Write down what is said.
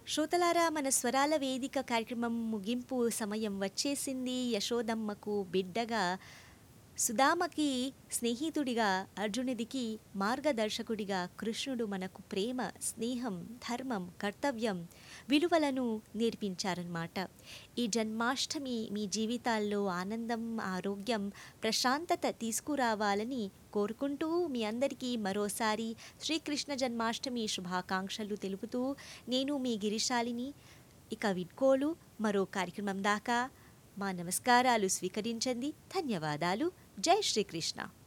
శ్రోతలారా, మన స్వరాల వేదిక కార్యక్రమం ముగింపు సమయం వచ్చేసింది. యశోదమ్మకు బిడ్డగా, సుదామకి స్నేహితుడిగా, అర్జునుడికి మార్గదర్శకుడిగా కృష్ణుడు మనకు ప్రేమ, స్నేహం, ధర్మం, కర్తవ్యం, విలువలను నేర్పించారన్నమాట. ఈ జన్మాష్టమి మీ జీవితాల్లో ఆనందం, ఆరోగ్యం, ప్రశాంతత తీసుకురావాలని కోరుకుంటూ మీ అందరికీ మరోసారి శ్రీకృష్ణ జన్మాష్టమి శుభాకాంక్షలు తెలుపుతూ నేను మీ గిరిశాలిని. ఇక విడ్కోలు మరో కార్యక్రమం దాకా మా నమస్కారాలు స్వీకరించండి. ధన్యవాదాలు. జై శ్రీకృష్ణ.